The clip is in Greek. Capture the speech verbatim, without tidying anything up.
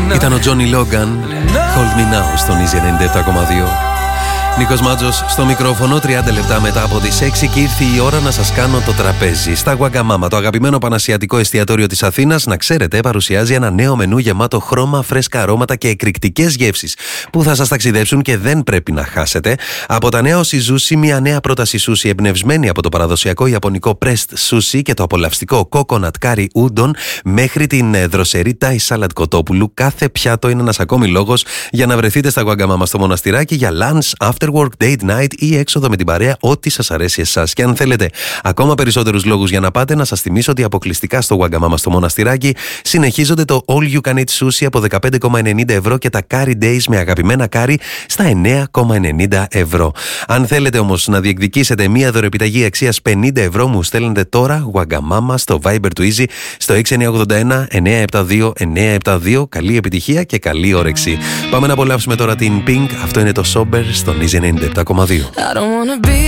Ήταν ο Τζόνι Λόγκαν, Hold Me Now στον Easy ενενήντα επτά κόμμα δύο. Νίκος Μάτζος στο μικρόφωνο, τριάντα λεπτά μετά από τις έξι και ήρθε η ώρα να σας κάνω το τραπέζι. Στα Wagamama, το αγαπημένο πανασιατικό εστιατόριο της Αθήνας, να ξέρετε, παρουσιάζει ένα νέο μενού γεμάτο χρώμα, φρέσκα αρώματα και εκρηκτικές γεύσεις που θα σας ταξιδέψουν και δεν πρέπει να χάσετε. Από τα νέα Oshizushi, μια νέα πρόταση σούσι εμπνευσμένη από το παραδοσιακό ιαπωνικό pressed sushi και το απολαυστικό coconut curry udon, μέχρι την δροσερή Thai salad κοτόπουλου. Κάθε πιάτο είναι ένας ακόμη λόγος για να βρεθείτε στα Wagamama στο Μοναστηράκι για lunch, after work, date night ή έξοδο με την παρέα, ό,τι σας αρέσει εσάς. Και αν θέλετε ακόμα περισσότερους λόγους για να πάτε, να σας θυμίσω ότι αποκλειστικά στο Wagamama στο Μοναστηράκι συνεχίζονται το All You Can Eat Sushi από δεκαπέντε κόμμα ενενήντα ευρώ και τα Curry Days με αγαπημένα κάρι στα εννέα κόμμα ενενήντα ευρώ. Αν θέλετε όμως να διεκδικήσετε μία δωρεπιταγή αξίας πενήντα ευρώ, μου στέλνετε τώρα Wagamama στο Viber του Easy στο έξι εννιά οκτώ ένα εννιά επτά δύο εννιά επτά δύο. Καλή επιτυχία και καλή όρεξη. Πάμε να απολαύσουμε τώρα την Pink. Αυτό είναι το Sober στον Easy ενενήντα επτά κόμμα δύο.